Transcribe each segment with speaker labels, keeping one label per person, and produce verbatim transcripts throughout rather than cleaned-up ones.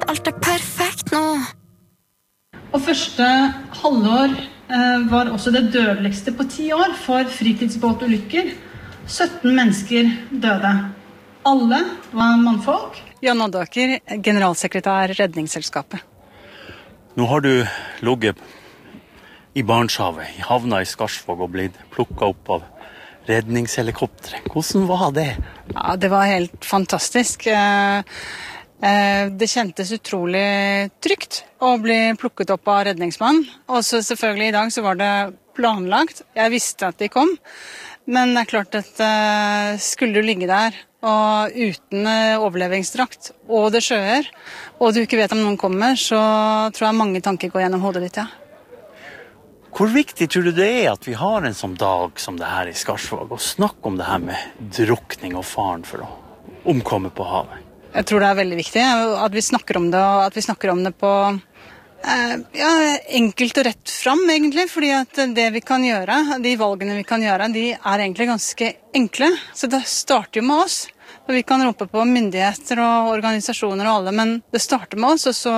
Speaker 1: alt er perfekt nå.
Speaker 2: Og første halvår eh, var også det dødeligste på ti år for fritidsbåtulykker. sytten mennesker døde. Alle var mannfolk.
Speaker 3: Jan Oddaker, generalsekretær Redningsselskapet.
Speaker 4: Nå har du ligget i Barentshavet, i havna i Skarsvåg og blitt plukket opp av redningshelikopter. Hvordan var det?
Speaker 3: Ja, det var helt fantastisk. Det kjentes utrolig trygt å bli plukket opp av redningsmann. Og så selvfølgelig i dag så var det planlagt. Jeg visste at de kom. Men det er klart at skulle du ligge der og uten overlevingsdrakt og det sjøer, og du ikke vet om noen kommer, så tror jeg mange tanker går gjennom hodet ditt, ja.
Speaker 4: Hvor viktig tror du det er at vi har en sånn dag som det her i Skarsvåg, og snakke om det her med drukning og faren for å omkomme på havet?
Speaker 3: Jeg tror det er veldig viktig at vi snakker om det, og at vi snakker om det på eh, ja, enkelt og rett fram, egentlig, fordi at det vi kan gjøre, de valgene vi kan gjøre, de er egentlig ganske enkle. Så det starter jo med oss. Og vi kan rope på myndigheter og organisasjoner og alle, men det starter med oss, og så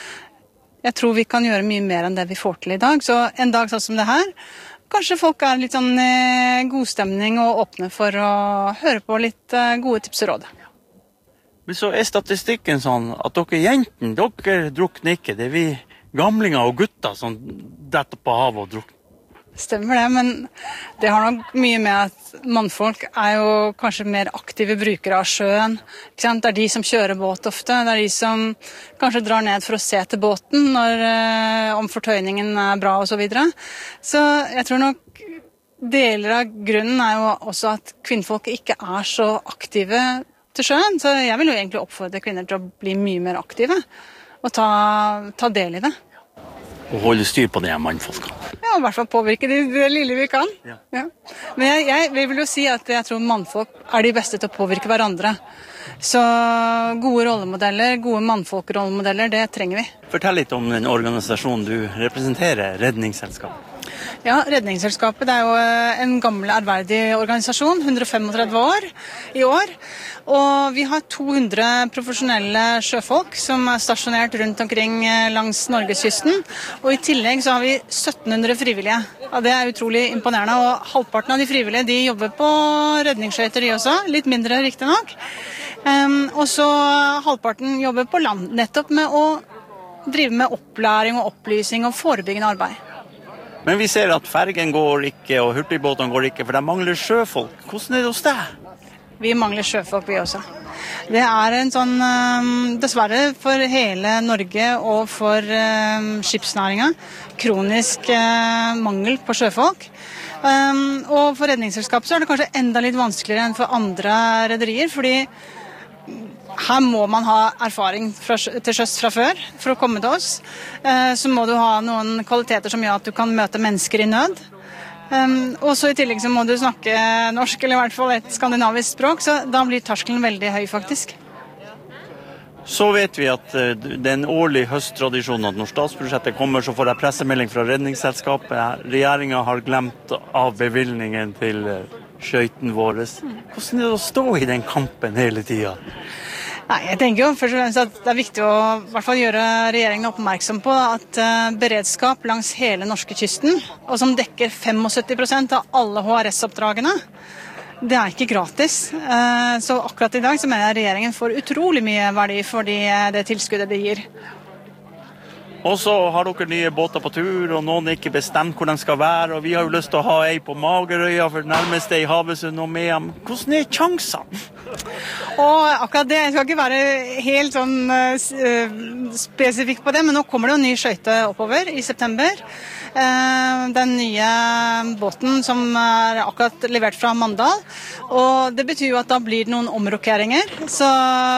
Speaker 3: jeg tror vi kan gjøre mye mer enn det vi får til i dag. Så en dag sånn som det her, kanskje folk er litt sånn eh, god stemning og åpne for å høre på litt eh, gode tips og råd.
Speaker 4: Men så er statistikken sånn at dere jentene, dere drukner ikke. Det er vi gamlinger og gutter som detter på havet og drukner.
Speaker 3: Stemmer det, men det har nok mye med at mannfolk er jo kanskje mer aktive brukere av sjøen. Ikke sant? Det er de som kjører båt ofte. Det er de som kanskje drar ned for å se til båten når, eh, om fortøyningen er bra og så videre. Så jeg tror nok deler av grunnen er jo også at kvinnfolk ikke er så aktive til sjøen. Så jeg vil jo egentlig oppfordre kvinner til å bli mye mer aktive og ta, ta del i det.
Speaker 4: Og holde styr på det her mannfolkene.
Speaker 3: Ja, i hvert fall påvirke det, det lille vi kan.
Speaker 4: Ja.
Speaker 3: Ja. Men jeg, jeg, jeg vil jo si at jeg tror mannfolk er de beste til å påvirke hverandre. Så gode rollemodeller, gode mannfolkrollemodeller, det trenger vi.
Speaker 4: Fortell litt om den organisasjonen du representerer, Redningsselskapet.
Speaker 3: Ja, Redningsselskapet det er jo en gammel ærverdig organisasjon, hundre og femogtredve år i år. Og vi har to hundre profesjonelle sjøfolk som er stasjonert rundt omkring langs Norgeskysten. Og i tillegg så har vi sytten hundre frivillige. Ja, det er utrolig imponerende. Og halvparten av de frivillige de jobber på redningsskøyter de også, litt mindre riktig nok. Um, og så halvparten jobber på land, nettopp med å drive med opplæring og opplysning og forebyggende arbeid.
Speaker 4: Men vi ser at fergen går ikke, og hurtigbåtene går ikke, for de mangler sjøfolk. Hvordan er det hos deg?
Speaker 3: Vi mangler sjøfolk, vi også. Det er en sånn, dessverre for hele Norge og for skipsnæringen, kronisk mangel på sjøfolk. Og for Redningsselskapet så er det kanskje enda litt vanskeligere enn for andre rederier, fordi her må man ha erfaring fra, til sjøs fra før for å komme til oss. Så må du ha noen kvaliteter som gjør at du kan møte mennesker i nød. Og så i tillegg så må du snakke norsk, eller i hvert fall et skandinavisk språk, så da blir terskelen veldig høy faktisk.
Speaker 4: Så vet vi at det er en årlig høsttradisjon at når statsbudsjettet kommer, så får jeg pressemelding fra Redningsselskapet. Regjeringen har glemt av bevilgningen til skøyten våre. Hvordan er det å stå i den kampen hele tiden?
Speaker 3: Nei, jeg tenker jo først og fremst at det er viktig å i hvert fall gjøre regjeringen oppmerksom på at uh, beredskap langs hele norskekysten, og som dekker syttifem prosent av alle H R S-oppdragene, det er ikke gratis. Uh, så akkurat i dag så mener jeg regjeringen får utrolig mye verdi for de, det tilskuddet de gir.
Speaker 4: Og så har dere nye båter på tur, og noen er ikke bestemt hvor de skal være, og vi har jo lyst til å ha ei på Magerøya for nærmeste i Havøysund og Mehamn. Hvordan er chansene?
Speaker 3: Og akkurat det, jeg skal ikke være helt sånn uh, spesifikk på det, men nå kommer det jo en ny skøyte oppover i september. Uh, den nye båten som er akkurat levert fra Mandal, og det betyr jo at da blir det noen omrokeringer, så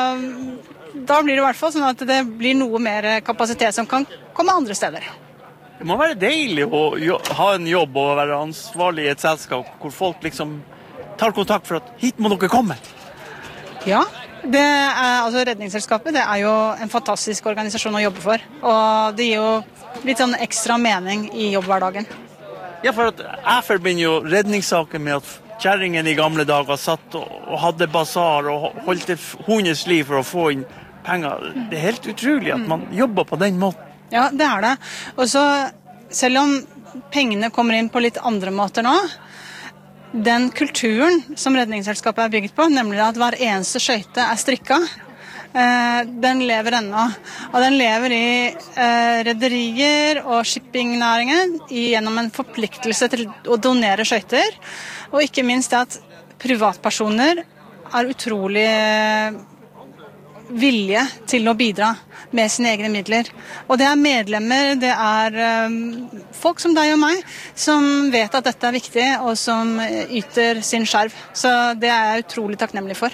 Speaker 3: da blir det i hvert fall sånn at det blir noe mer kapasitet som kan komme andre steder.
Speaker 4: Det må være deilig å ha en jobb og være ansvarlig i et selskap hvor folk liksom tar kontakt for at hit må dere komme.
Speaker 3: Ja, det er, altså Redningsselskapet det er jo en fantastisk organisasjon å jobbe for, og det gir jo litt sånn ekstra mening i jobbhverdagen.
Speaker 4: Ja, for at jeg forbinder jo redningssaken med at kjerringen i gamle dager satt og hadde basar og holdt et hundens liv for å få inn penger. Det er helt utrolig at man jobber på den måten.
Speaker 3: Ja, det er det. Og så, selv om pengene kommer inn på litt andre måter nå, den kulturen som Redningsselskapet er bygget på, nemlig at hver eneste skøyte er strikka, den lever ennå. Og den lever i eh, rederier og shippingnæringen gjennom en forpliktelse til å donere skøyter, og ikke minst det at privatpersoner er utrolig vilje til å bidra med sine egne midler. Og det er medlemmer, det er um, folk som deg og meg, som vet at dette er viktig, og som yter sin skjerv. Så det er jeg utrolig takknemlig for.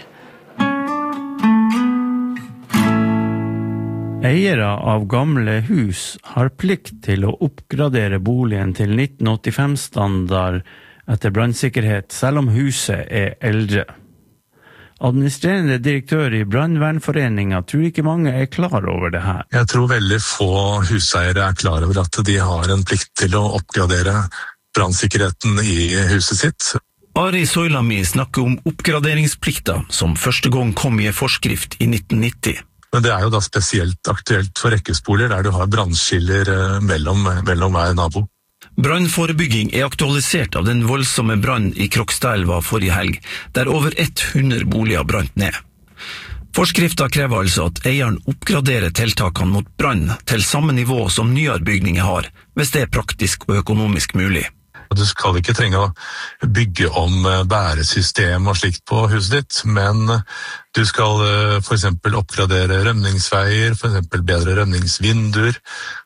Speaker 4: Eiere av gamle hus har plikt til å oppgradere boligen til nitten åttifem-standard etter brannsikkerhet, selv om huset er eldre. Administrerende direktør i Brannvernforeningen tror ikke mange er klar over det her.
Speaker 1: Jeg tror veldig få huseiere er klar over at de har en plikt til å oppgradere brannsikkerheten i huset sitt.
Speaker 5: Ari Soilami snakker om oppgraderingsplikter som første gang kom i en forskrift i nitten nitti.
Speaker 1: Men det er jo da spesielt aktuelt for rekkehusboliger der du har brannskiller mellom, mellom hver nabo.
Speaker 5: Brannforebygging er aktualisert av den voldsomme brann i Krokstadelva forrige helg, der over hundre boliger brant ned. Forskriften krever altså at eieren oppgraderer tiltakene mot brann til samme nivå som nyere bygninger har, hvis det er praktisk og økonomisk mulig.
Speaker 1: Du skal ikke trenge å bygge om bæresystem og slikt på huset ditt, men du skal for eksempel oppgradere rømningsveier, for eksempel bedre rømningsvinduer,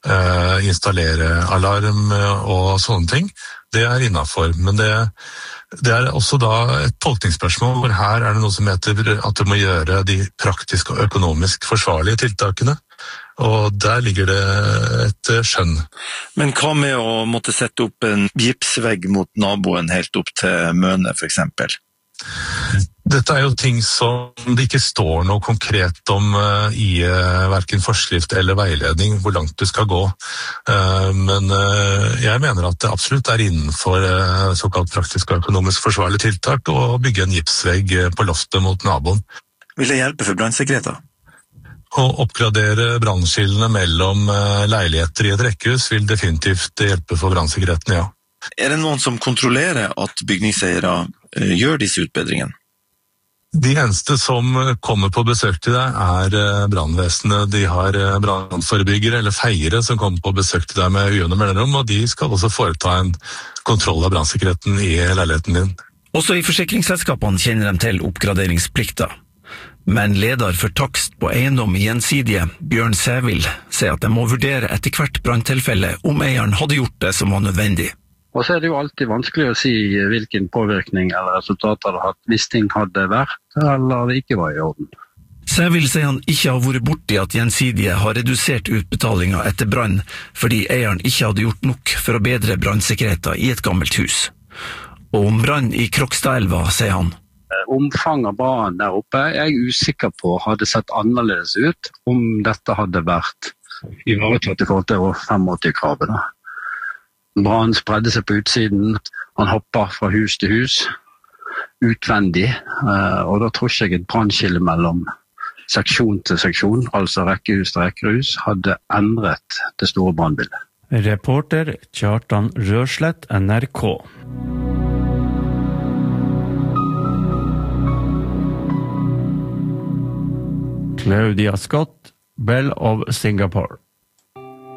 Speaker 1: installere alarm og sånne ting. Det er innenfor, men det, det er også da et tolkningsspørsmål, hvor her er det noe som heter at du må gjøre de praktisk og økonomisk forsvarlige tiltakene. Og der ligger det et skjønn.
Speaker 6: Men hva med å måtte sette opp en gipsvegg mot naboen helt opp til Møne, for eksempel?
Speaker 1: Dette er jo ting som det ikke står noe konkret om uh, i uh, hverken forskrift eller veiledning, hvor langt du skal gå. Uh, men uh, jeg mener at det absolutt er innenfor uh, såkalt praktisk og økonomisk forsvarlig tiltak å bygge en gipsvegg uh, på loftet mot naboen.
Speaker 6: Vil det hjelpe for brannsikkerheten?
Speaker 1: Å oppgradere brannskillene mellom uh, leiligheter i et rekkehus vil definitivt hjelpe for brannsikkerheten, ja.
Speaker 6: Er det noen som kontrollerer at bygningseiere uh, gjør disse utbedringene?
Speaker 1: De eneste som kommer på besøk til deg er brannvesenet. De har brannforebyggere eller feiere som kommer på besøk til deg med ujevne mellomrom, og de skal også foreta en kontroll av brannsikkerheten i leiligheten din.
Speaker 5: Også i forsikringsselskapene kjenner de til oppgraderingsplikter. Men leder for takst på eiendom i Gjensidige, Bjørn Sævild, sier at de må vurdere etter hvert branntilfelle om eieren hadde gjort det som var nødvendig.
Speaker 7: Og så er det jo alltid vanskelig å si hvilken påvirkning eller resultat det hadde hatt hvis ting hadde vært eller det ikke var i orden.
Speaker 5: Sævild sier han ikke har vært borti at Gjensidige har redusert utbetalinger etter brann fordi eieren ikke hadde gjort nok for å bedre brannsikkerheten i et gammelt hus. Og om brann i Krokstadelva, sier han.
Speaker 7: Omfanget av brannen der oppe er jeg usikker på hadde sett annerledes ut om dette hadde vært ivaretatt i forhold til åttifem-kravet. Brannen spredde seg på utsiden, han hopper fra hus til hus, utvendig, og da tror ikke jeg et brannskille mellom seksjon til seksjon, altså rekkehus til rekkehus, hadde endret det store brannbildet.
Speaker 4: Reporter Kjartan Rørslett, N R K. Claudia Scott, Belle of Singapore.